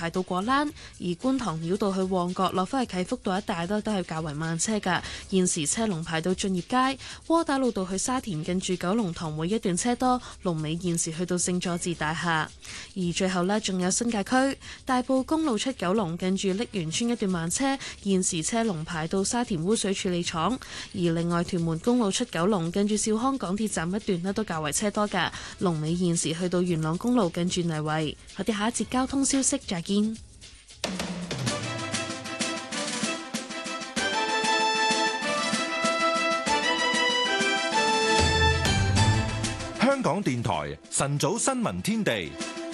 排到果欄，而觀塘繞道去旺角落返去啟福道一帶都係較為慢車㗎。現時車龍排到駿業街，窩打老道去沙田近住九龍塘會一段車多，龍尾現時去到聖佐治大廈。而最後呢，仲有新界區大埔公路出九龍近住瀝源村一段慢車，現時車龍排到沙田污水處理廠。而另外屯門公路出九龍近住兆康港鐵站一段呢都較為車多㗎，龍尾現時去到元朗公路近住泥圍。我哋下一節交通消息再見。 香港電台晨早新聞天地，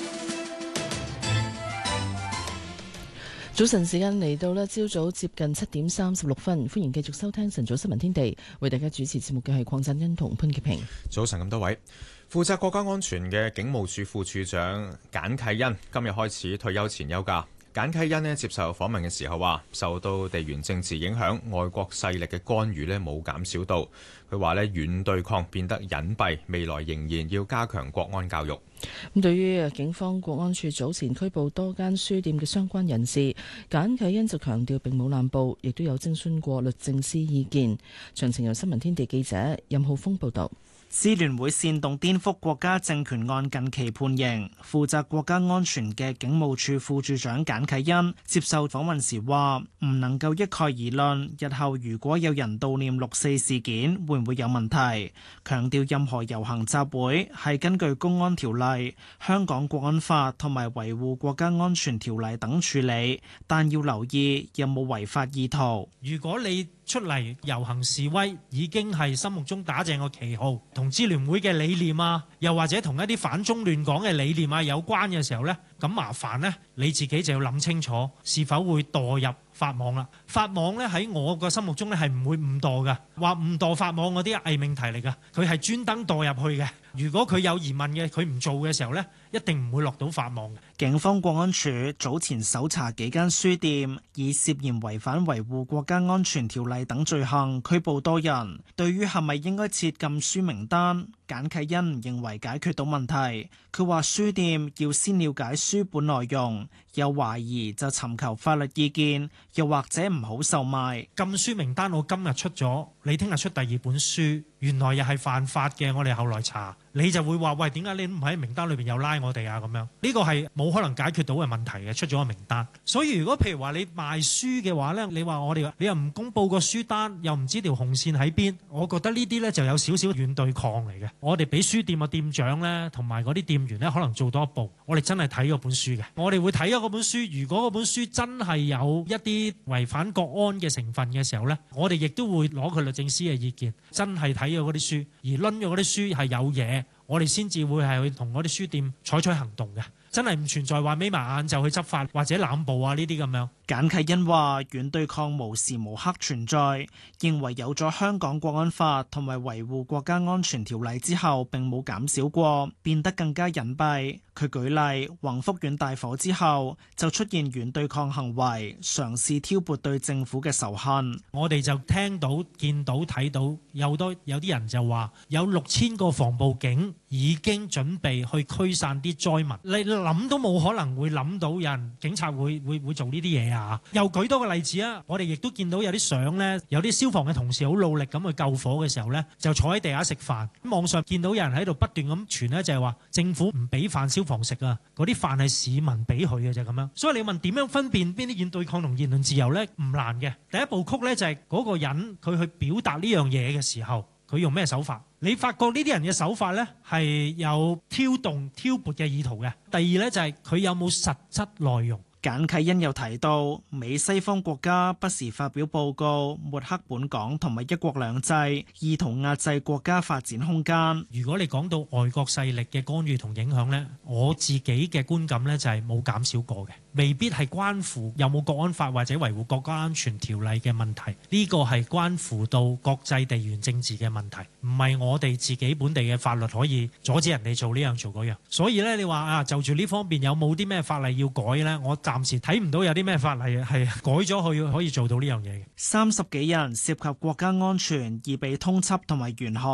早晨時間嚟到啦，朝早接近7:36，歡迎繼續收聽晨早新聞天地，為大家主持節目嘅係鄺振恩同潘潔平。 早晨咁多位，負責國家安全嘅警務處副處長簡啟恩今日開始退休前休假。簡啟恩接受訪問嘅時候話，受到地緣政治影響，外國勢力嘅干預冇減少到。佢話軟對抗變得隱蔽，未來仍然要加強國安教育。 咁對於警方國安處早前拘捕多間書店嘅相關人士，簡啟恩就強調並冇濫捕，亦都有徵詢過律政司意見。詳情由新聞天地記者任浩峰報導。 支聯會煽動顛覆國家政權案近期判刑，負責國家安全嘅警務處副處長簡啟恩接受訪問時話：唔能夠一概而論，日後如果有人悼念6·4事件，會唔會有問題？強調任何遊行集會係根據公安條例、香港國安法同埋維護國家安全條例等處理，但要留意有冇違法意圖。 如果你出嚟遊行示威，已經係心目中打正個旗號，同支聯會嘅理念啊，又或者同一啲反中亂港嘅理念啊有關嘅時候呢，咁麻煩呢，你自己就要諗清楚，是否會墮入法網啦。法網呢，喺我個心目中呢係唔會誤墮㗎，話誤墮法網嗰啲偽命題嚟㗎，佢係專登墮入去嘅。如果佢有疑問嘅，佢唔做嘅時候呢，一定唔會落到法網嘅。 警方國安處早前搜查幾間書店，以涉嫌違反維護國家安全條例等罪行拘捕多人。對於係咪應該設禁書名單，簡啟恩唔認為解決到問題。佢話書店要先了解書本內容，有懷疑就尋求法律意見，又或者唔好售賣。 禁書名單我今日出咗，你聽日出第二本書，原來又係犯法嘅，我哋後來查，你就會話喂，點解你唔喺名單裏邊又拉我哋啊？咁樣呢個係冇可能解決到嘅問題嘅，出咗個名單。所以如果譬如話你賣書嘅話呢，你話我哋你又唔公佈個書單，又唔知條紅線喺邊，我覺得呢啲呢就有少少軟對抗嚟嘅。我哋俾書店嘅店長呢，同埋嗰啲店員呢，可能做多一步，我哋真係睇嗰本書嘅，我哋會睇咗嗰本書。如果嗰本書真係有一啲違反國安嘅成分嘅時候呢，我哋亦都會攞佢律政司嘅意見，真係睇咗嗰啲書，而攆咗嗰啲書係有嘢，我哋先至會係去同嗰啲書店採取行動嘅。真係唔存在話眯埋眼就去執法或者濫捕啊呢啲咁樣。 簡啟恩話：軟對抗無時無刻存在，認為有咗香港國安法同埋維護國家安全條例之後並冇減少過，變得更加隱蔽。佢舉例，宏福苑大火之後就出現軟對抗行為，嘗試挑撥對政府嘅仇恨。 我哋就聽到、見到、睇到有啲人就話有6000個防暴警已經準備去驅散啲災民。你諗都冇可能會諗到有人警察會做呢啲嘢啊！又舉多個例子啊！我哋亦都見到有啲相呢，有啲消防嘅同事好努力咁去救火嘅時候呢，就坐喺地下食飯。網上見到有人喺度不斷咁傳呢，就係話政府唔俾飯消防食啊！嗰啲飯係市民俾佢嘅就咁樣。所以你問點樣分辨邊啲軟對抗同言論自由呢？唔難嘅。第一部曲呢，就係嗰個人佢去表達呢樣嘢嘅時候，佢用咩手法？你發覺呢啲人嘅手法呢，係有挑動、挑撥嘅意圖嘅。第二呢，就係佢有冇實質內容。 簡啟恩又提到，美西方國家不時發表報告，抹黑本港同埋一國兩制，意圖壓制國家發展空間。 如果你講到外國勢力嘅干預同影響呢，我自己嘅觀感呢，就係冇減少過嘅，未必係關乎有冇國安法或者維護國家安全條例嘅問題，呢個係關乎到國際地緣政治嘅問題，唔係我哋自己本地嘅法律可以阻止人哋做呢樣做嗰樣。所以呢，你話啊，就住呢方面有冇啲咩法例要改呢？我暫時睇唔到有啲咩法例係改咗去可以做到呢樣嘢嘅。 30幾人涉及國家安全而被通緝同埋懸紅。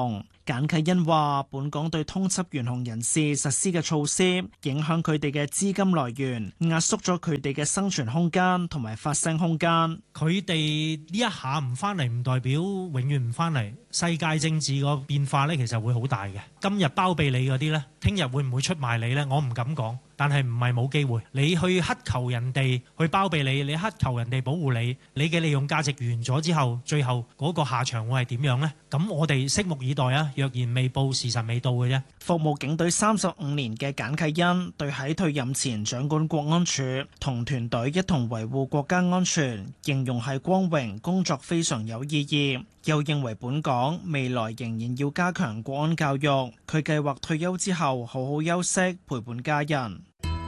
簡啟恩話：本港對通緝懸紅人士實施嘅措施，影響佢哋嘅資金來源，壓縮咗佢哋嘅生存空間同埋發聲空間。 佢哋呢一下唔翻嚟，唔代表永遠唔翻嚟。世界政治個變化呢，其實會好大嘅。今日包庇你嗰啲呢，聽日會唔會出賣你呢？我唔敢講。但係唔係冇機會，你去乞求人哋去包庇你，你乞求人哋保護你，你嘅利用價值完咗之後，最後嗰個下場會係點樣呢？咁我哋拭目以待啊！若然未報，時辰未到嘅啫。 服務警隊35年嘅簡啟恩對喺退任前掌管國安處同團隊一同維護國家安全，形容係光榮，工作非常有意義。又認為本港未來仍然要加強國安教育，佢計劃退休之後好好休息，陪伴家人。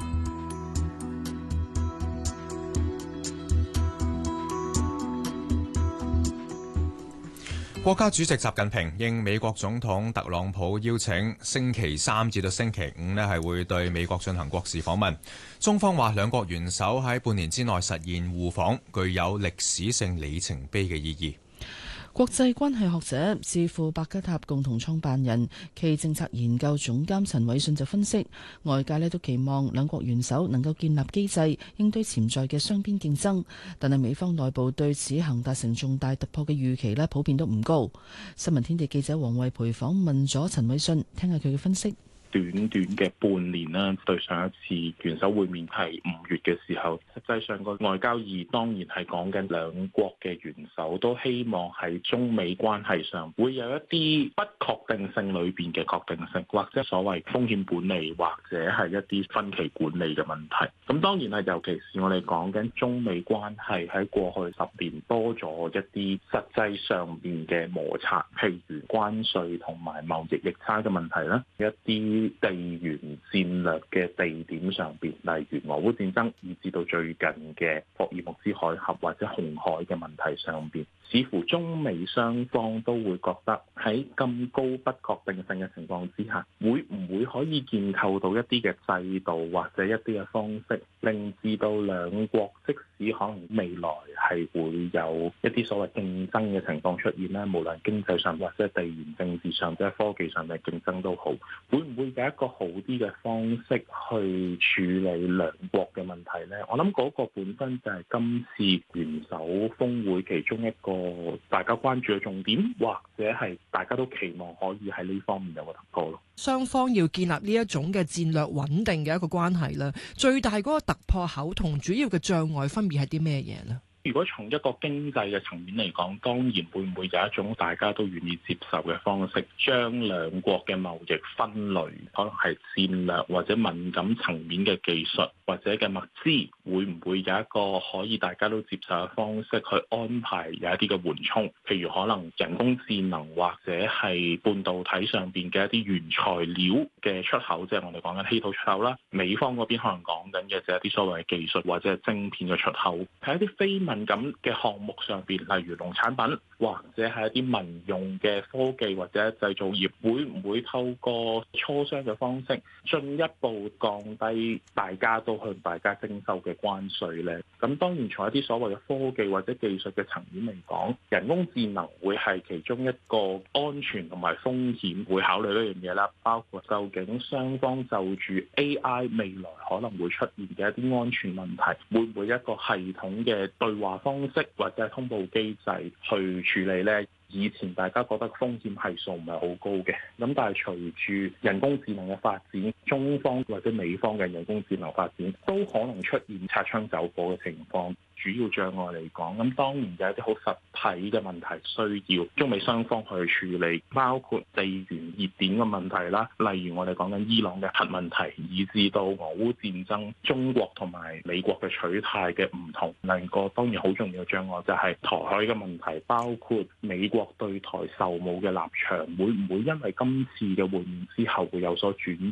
國家主席習近平應美國總統特朗普邀請，星期三至到星期五係會對美國進行國事訪問。中方話兩國元首喺半年之內實現互訪，具有歷史性里程碑嘅意義。 國際關係學者、智庫百家塔共同創辦人暨政策研究總監陳偉信就分析，外界都期望兩國元首能夠建立機制應對潛在嘅雙邊競爭，但係美方內部對此行達成重大突破嘅預期普遍都唔高。新聞天地記者黃慧培訪問咗陳偉信，聽下佢嘅分析。 短短嘅半年啦，對上一次元首會面係5月嘅時候，實際上個外交意義當然係講緊兩國嘅元首都希望喺中美關係上會有一啲不確定性裏邊嘅確定性，或者所謂風險管理，或者係一啲分歧管理嘅問題。咁當然係，尤其是我哋講緊中美關係喺過去10年多咗一啲實際上邊嘅摩擦，譬如關稅同埋貿易逆差嘅問題啦，一啲地緣戰略嘅地點上邊，例如俄烏戰爭，以至到最近嘅霍爾木茲海峽或者紅海嘅問題上邊，似乎中美雙方都會覺得喺咁高不確定性嘅情況之下，會唔會可以建構到一啲嘅制度或者一啲嘅方式，令至到兩國即使可能未來係會有一啲所謂競爭嘅情況出現咧，無論經濟上或者地緣政治上或者科技上嘅競爭都好，會唔會有一個好啲嘅方式去處理兩國嘅問題呢？我諗嗰個本身就係今次元首峰會其中一個大家關注嘅重點，或者係大家都期望可以喺呢方面有個突破咯。 雙方要建立呢一種嘅戰略穩定嘅一個關係啦，最大嗰個突破口同主要嘅障礙分別係啲咩嘢呢？ 如果從一個經濟嘅層面嚟講，當然會唔會有一種大家都願意接受嘅方式，將兩國嘅貿易分類，可能係戰略或者敏感層面嘅技術或者嘅物資，會唔會有一個可以大家都接受嘅方式去安排有一啲嘅緩衝？譬如可能人工智能或者係半導體上邊嘅一啲原材料嘅出口，即係我哋講緊稀土出口啦。美方嗰邊可能講緊嘅就係一啲所謂嘅技術或者係晶片嘅出口，喺一啲非敏感嘅項目上邊，例如農產品或者係一啲民用嘅科技或者製造業，會唔會透過磋商嘅方式進一步降低大家都向大家徵收嘅關稅呢？咁當然從一啲所謂嘅科技或者技術嘅層面嚟講，人工智能會係其中一個安全同埋風險會考慮呢樣嘢啦，包括究竟雙方就住 AI 未來可能會出現嘅一啲安全問題，會唔會一個系統嘅對話方式或者係通報機制去處理呢？以前大家覺得風險係數唔係好高嘅，咁但係隨住人工智能嘅發展，中方或者美方嘅人工智能發展都可能出現擦槍走火嘅情況。主要障礙嚟講，咁當然有一啲好實體嘅問題需要中美雙方去處理，包括地緣熱點嘅問題啦，例如我哋講緊伊朗嘅核問題，以至到俄烏戰爭，中國同埋美國嘅取態嘅唔同。另一個當然好重要嘅障礙就係台海嘅問題，包括美國對台售武嘅立場，會唔會因為今次嘅會面之後會有所轉變？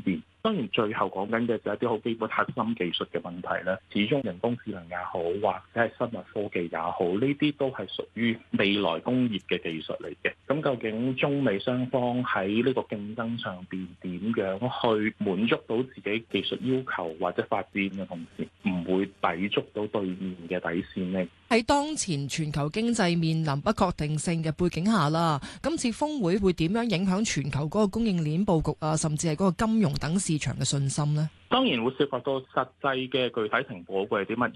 當然最後講緊嘅就係一啲好基本核心技術嘅問題咧，始終人工智能也好，或者係生物科技也好，呢啲都係屬於未來工業嘅技術嚟嘅。咁究竟中美雙方喺呢個競爭上邊點樣去滿足到自己技術要求或者發展嘅同時，唔會抵觸到對面嘅底線呢？ 喺當前全球經濟面臨不確定性嘅背景下啦，今次峰會會點樣影響全球嗰個供應鏈佈局啊，甚至係嗰個金融等市場嘅信心呢？ 當然會涉及到實際嘅具體情況會係啲乜